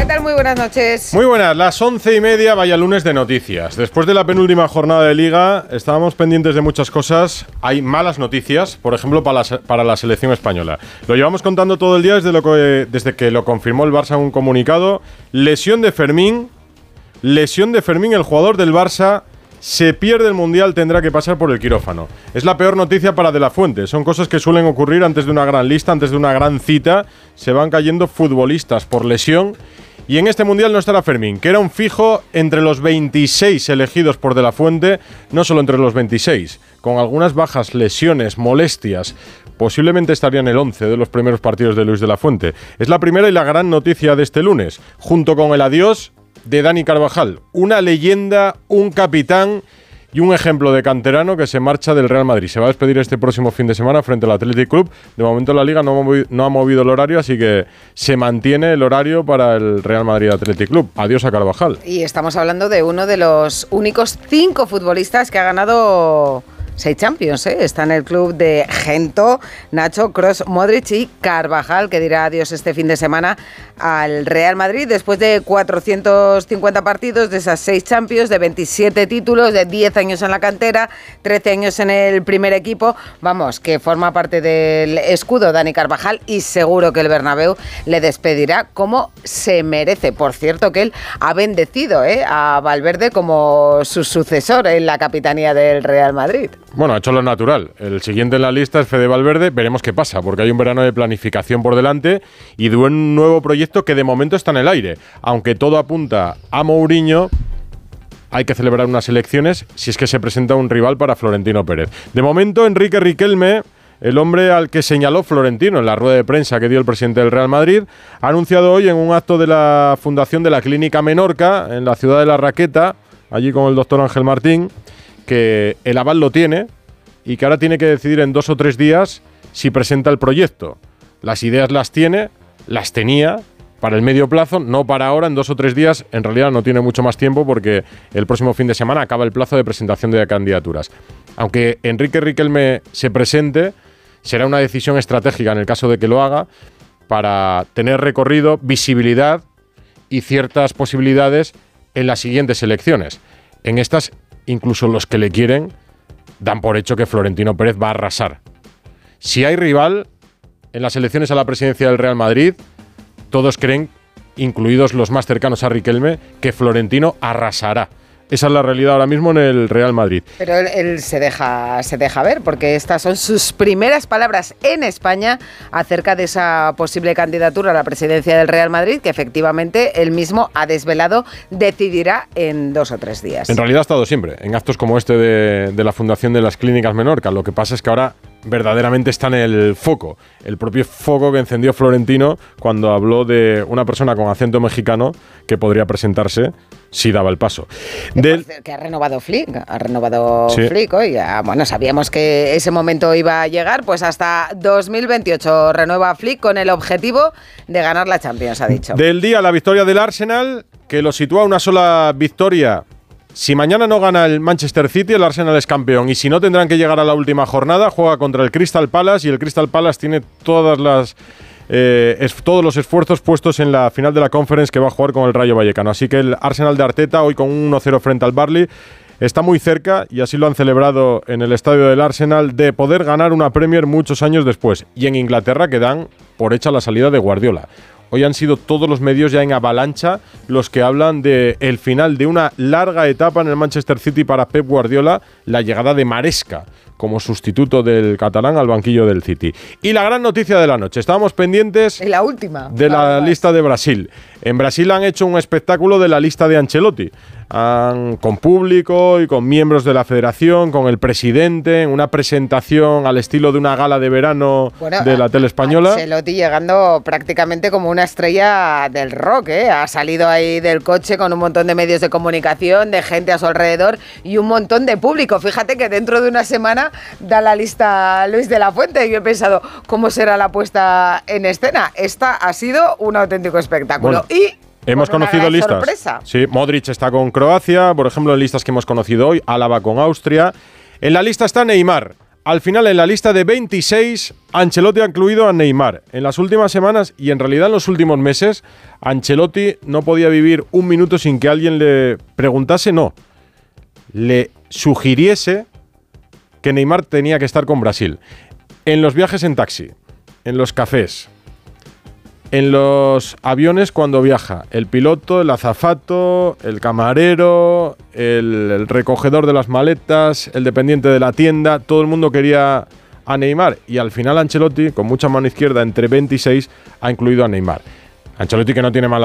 tal? Muy buenas noches. Muy buenas, las 11:30, vaya lunes de noticias. Después de la penúltima jornada de Liga, estábamos pendientes de muchas cosas. Hay malas noticias, por ejemplo, para la selección española. Lo llevamos contando todo el día desde que lo confirmó el Barça en un comunicado. Lesión de Fermín, el jugador del Barça se pierde el Mundial, tendrá que pasar por el quirófano. Es la peor noticia para De La Fuente. Son cosas que suelen ocurrir antes de una gran lista, antes de una gran cita. Se van cayendo futbolistas por lesión. Y en este Mundial no estará Fermín, que era un fijo entre los 26 elegidos por De La Fuente, no solo entre los 26, con algunas bajas, lesiones, molestias. Posiblemente estaría en el 11 de los primeros partidos de Luis De La Fuente. Es la primera y la gran noticia de este lunes, junto con el adiós de Dani Carvajal, una leyenda, un capitán y un ejemplo de canterano que se marcha del Real Madrid. Se va a despedir este próximo fin de semana frente al Athletic Club. De momento la Liga no ha movido el horario, así que se mantiene el horario para el Real Madrid Athletic Club. Adiós a Carvajal. Y estamos hablando de uno de los únicos 5 futbolistas que ha ganado 6 Champions, ¿eh? Está en el club de Gento, Nacho, Kroos, Modric y Carvajal, que dirá adiós este fin de semana al Real Madrid después de 450 partidos, de esas 6 Champions, de 27 títulos, de 10 años en la cantera, 13 años en el primer equipo. Vamos, que forma parte del escudo Dani Carvajal y seguro que el Bernabéu le despedirá como se merece. Por cierto, que él ha bendecido a Valverde como su sucesor en la capitanía del Real Madrid. Bueno, ha hecho lo natural. El siguiente en la lista es Fede Valverde. Veremos qué pasa, porque hay un verano de planificación por delante y de un nuevo proyecto que de momento está en el aire. Aunque todo apunta a Mourinho, hay que celebrar unas elecciones si es que se presenta un rival para Florentino Pérez. De momento, Enrique Riquelme, el hombre al que señaló Florentino en la rueda de prensa que dio el presidente del Real Madrid, ha anunciado hoy en un acto de la fundación de la Clínica Menorca, en la ciudad de La Raqueta, allí con el doctor Ángel Martín, que el aval lo tiene y que ahora tiene que decidir en 2 o 3 días si presenta el proyecto. Las ideas las tenía para el medio plazo, no para ahora, en 2 o 3 días. En realidad no tiene mucho más tiempo porque el próximo fin de semana acaba el plazo de presentación de candidaturas. Aunque Enrique Riquelme se presente, será una decisión estratégica en el caso de que lo haga para tener recorrido, visibilidad y ciertas posibilidades en las siguientes elecciones. En estas, incluso los que le quieren dan por hecho que Florentino Pérez va a arrasar. Si hay rival en las elecciones a la presidencia del Real Madrid, todos creen, incluidos los más cercanos a Riquelme, que Florentino arrasará. Esa es la realidad ahora mismo en el Real Madrid. Pero él se deja ver, porque estas son sus primeras palabras en España acerca de esa posible candidatura a la presidencia del Real Madrid, que efectivamente él mismo ha desvelado, decidirá en 2 o 3 días. En realidad ha estado siempre en actos como este de la fundación de las Clínicas Menorca. Lo que pasa es que ahora verdaderamente está en el foco, el propio foco que encendió Florentino cuando habló de una persona con acento mexicano que podría presentarse si daba el paso. Que ha renovado Flick, sí. Flick hoy. Bueno, sabíamos que ese momento iba a llegar, pues hasta 2028 renueva Flick con el objetivo de ganar la Champions, ha dicho. Del día, la victoria del Arsenal, que lo sitúa a una sola victoria. Si mañana no gana el Manchester City, el Arsenal es campeón. Y si no, tendrán que llegar a la última jornada. Juega contra el Crystal Palace y el Crystal Palace tiene todos los esfuerzos puestos en la final de la Conference que va a jugar con el Rayo Vallecano. Así que el Arsenal de Arteta, hoy con un 1-0 frente al Burnley, está muy cerca, y así lo han celebrado en el estadio del Arsenal, de poder ganar una Premier muchos años después. Y en Inglaterra, que dan por hecha la salida de Guardiola. Hoy han sido todos los medios ya en avalancha los que hablan de el final de una larga etapa en el Manchester City para Pep Guardiola, la llegada de Maresca como sustituto del catalán al banquillo del City. Y la gran noticia de la noche, estábamos pendientes la última de la lista de Brasil. En Brasil han hecho un espectáculo de la lista de Ancelotti. Con público y con miembros de la federación, con el presidente, en una presentación al estilo de una gala de verano de la tele española. Ancelotti llegando prácticamente como una estrella del rock, ha salido ahí del coche con un montón de medios de comunicación, de gente a su alrededor y un montón de público. Fíjate que dentro de una semana da la lista Luis de la Fuente y yo he pensado, ¿cómo será la puesta en escena? Esta ha sido un auténtico espectáculo. Hemos conocido listas. Sorpresa. Sí, Modric está con Croacia, por ejemplo, en listas que hemos conocido hoy, Álava con Austria. En la lista está Neymar, al final en la lista de 26, Ancelotti ha incluido a Neymar. En las últimas semanas y en realidad en los últimos meses, Ancelotti no podía vivir un minuto sin que alguien le preguntase, le sugiriese que Neymar tenía que estar con Brasil. En los viajes en taxi, en los cafés, en los aviones cuando viaja, el piloto, el azafato, el camarero, el recogedor de las maletas, el dependiente de la tienda, todo el mundo quería a Neymar. Y al final Ancelotti, con mucha mano izquierda, entre 26, ha incluido a Neymar. Ancelotti, que no tiene mala